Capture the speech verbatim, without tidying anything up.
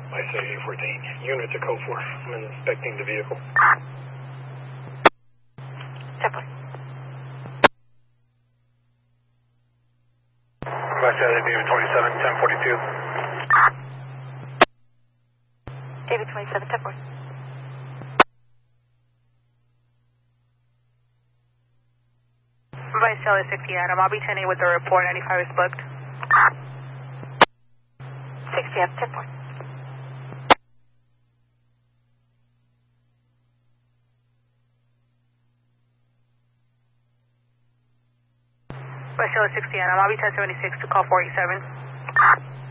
I say eight fourteen. Units are code four. I'm inspecting the vehicle. Temple. West L A David twenty-seven, ten forty-two. David twenty-seven, Temple. Vice L A sixty Adam, I'll be ten eight with the report. ninety-five is booked. sixty F, Temple. Vice L A sixty Adam, I'll be ten seventy-six to call four eight seven.